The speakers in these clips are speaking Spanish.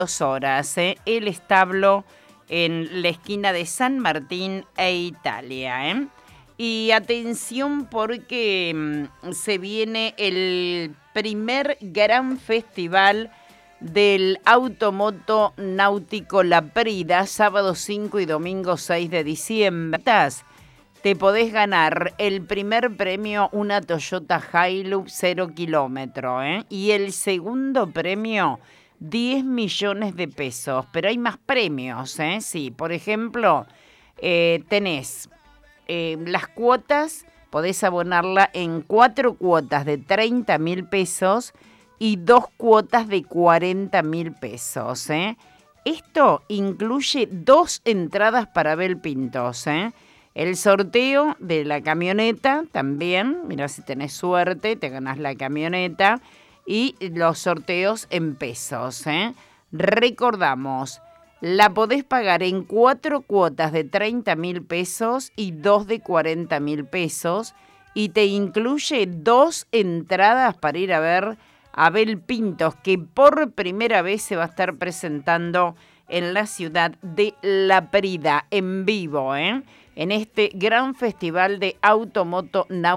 2 horas, el establo en la esquina de San Martín e Italia. Y atención porque se viene el primer gran festival del Automoto Náutico La Prida, sábado 5 y domingo 6 de diciembre. Te podés ganar el primer premio, una Toyota Hilux 0 kilómetro, y el segundo premio, 10 millones de pesos. Pero hay más premios, sí. Por ejemplo, tenés las cuotas, podés abonarla en 4 cuotas de 30.000 pesos y 2 cuotas de 40.000 pesos. Esto incluye 2 entradas para ver Pintos. El sorteo de la camioneta también, mira si tenés suerte, te ganás la camioneta y los sorteos en pesos. Recordamos, la podés pagar en 4 cuotas de 30.000 pesos y 2 de 40.000 pesos y te incluye 2 entradas para ir a ver a Abel Pintos, que por primera vez se va a estar presentando en la ciudad de La Prida, en vivo, en este gran festival de Automoto Now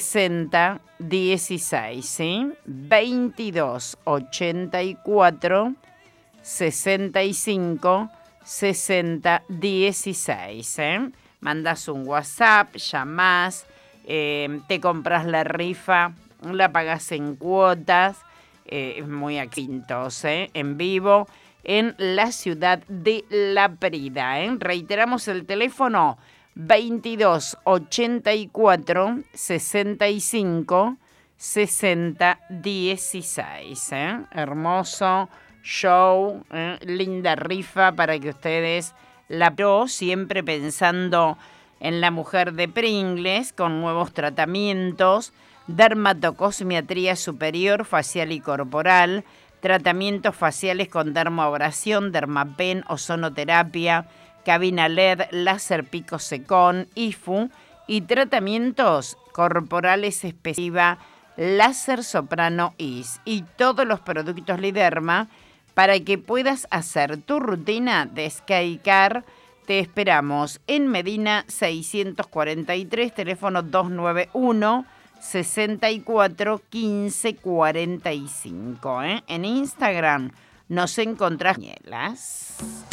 6016, ¿sí? 2284 65 60 16. Mandas un WhatsApp, llamás, te compras la rifa, la pagás en cuotas, es muy a Pintos, en vivo, en la ciudad de La Prida. Reiteramos el teléfono 22 84 65 60 16. Hermoso show, linda rifa para que ustedes la pro, siempre pensando en la mujer de Pringles, con nuevos tratamientos, dermatocosmiatría superior, facial y corporal, tratamientos faciales con dermoabrasión, dermapen, ozonoterapia, cabina LED, láser pico secón, IFU y tratamientos corporales específica, láser soprano IS y todos los productos Liderma para que puedas hacer tu rutina de Skycar. Te esperamos en Medina 643, teléfono 291 64 15 45. En Instagram nos encontrás.